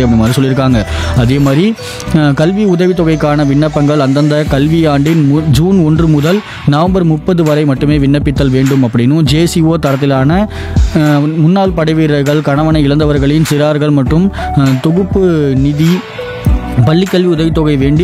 வருகிறது அப்படி மாதிரி சொல்லியிருக்காங்க. அதே மாதிரி கல்வி உதவித்தொகைக்கான விண்ணப்பங்கள் அந்தந்த கல்வி ஆண்டின் ஜூன் 1 முதல் நவம்பர் 30 வரை மட்டுமே விண்ணப்பித்தல் வேண்டும் அப்படின்னும் ஜேசிஓ தரத்திலான முன்னாள் படைவீரர்கள், கணவனை இழந்தவர்களின் சிறார்கள் மற்றும் தொகுப்பு நிதி பள்ளிக்கல்வி உதவித்தொகை வேண்டி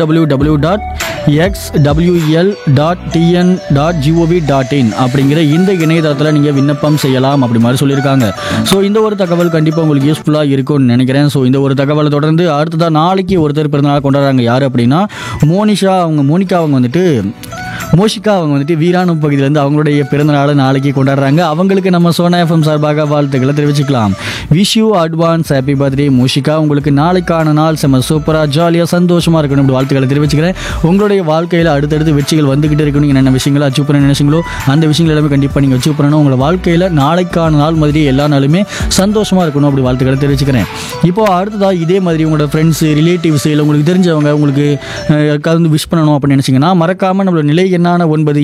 www.xwl.tn.gov.in அப்படிங்கிற இந்த இணையதளத்தில் நீங்கள் விண்ணப்பம் செய்யலாம் அப்படி மாதிரி சொல்லியிருக்காங்க. ஸோ இந்த ஒரு தகவல் கண்டிப்பாக உங்களுக்கு யூஸ்ஃபுல்லாக இருக்கும்னு நினைக்கிறேன். ஸோ இந்த ஒரு தகவலை தொடர்ந்து அடுத்ததாக நாளைக்கு ஒருத்தர் பிறந்தநாள் கொண்டாடுறாங்க. யார் அப்படின்னா மோனிகா அவங்க வந்துட்டு வீராணம் பகுதியிலேருந்து அவங்களுடைய பிறந்தநாளை நாளைக்கு கொண்டாடுறாங்க. அவங்களுக்கு நம்ம சோனா எஃப்எம் சார்பாக வாழ்த்துக்களை தெரிவிச்சுக்கலாம். Wish you advance happy birthday Moshika. உங்களுக்கு நாளைக்கான நாள் செம்ம சூப்பராக ஜாலியாக சந்தோஷமாக இருக்கணும் இப்படி வாழ்த்துக்களை தெரிவிச்சுக்கிறேன். உங்களுடைய வாழ்க்கையில் அடுத்தடுத்து வெற்றிகள் வந்துக்கிட்டு இருக்கணும். நீங்கள் என்ன விஷயங்களை அச்சீவ் பண்ண நினைச்சிங்களோ அந்த விஷயங்கள் எல்லாமே கண்டிப்பாக நீங்கள் அச்சீவ் பண்ணணும். உங்களை வாழ்க்கையில் நாளைக்கான நாள் மாதிரி எல்லா நாளுமே சந்தோஷமாக இருக்கணும் அப்படி வாழ்த்துக்களை தெரிவிச்சுக்கிறேன். இப்போ அடுத்ததாக இதே மாதிரி உங்களோட ஃப்ரெண்ட்ஸு, ரிலேட்டிவ்ஸு இல்லை உங்களுக்கு தெரிஞ்சவங்க உங்களுக்கு கலந்து விஷ் பண்ணணும் அப்படின்னு நினச்சிங்கன்னா மறக்காமல் நம்மளோட நிலை என்னான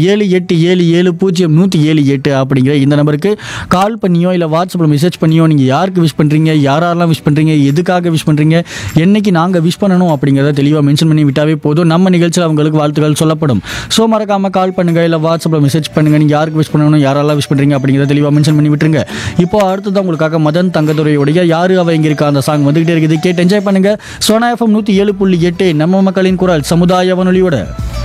9787700178 அப்படிங்கிற இந்த நம்பருக்கு கால் பண்ணியோ இல்லை வாட்ஸ்அப்பில் மெசேஜ் பண்ணியோ நீங்கள் யாருக்கு விஷ் பண்ணுறீங்க, யாரெல்லாம் விஷ் பண்ணுறீங்க, எதுக்காக விஷ் பண்ணுறீங்க, என்னைக்கு நாங்கள் விஷ் பண்ணணும் அப்படிங்கிறத தெளிவாக மென்ஷன் பண்ணி விட்டாவே போதும். நம்ம நிகழ்ச்சியில் அவங்களுக்கு வாழ்த்துக்கள் சொல்லப்படும். ஸோ மறக்காமல் கால் பண்ணுங்கள் இல்லை வாட்ஸ்அப்பில் மெசேஜ் பண்ணுங்கள். நீங்கள் யாருக்கு விஷ் பண்ணணும், யாரெல்லாம் விஷ் பண்ணுறீங்க அப்படிங்கிறத தெளிவாக மென்ஷன் பண்ணி விட்டுருங்க. இப்போ அடுத்ததான் உங்களுக்காக மதன் தங்கத்துறையுடைய யாரு அவ இங்கே இருக்கா அந்த சாங் வந்துகிட்டே இருக்குது. கேட்டு என்ஜாய் பண்ணுங்கள். சோனா எஃப்எம் 107.8 நம்ம மக்களின் குரல் சமுதாய வானொலியோட.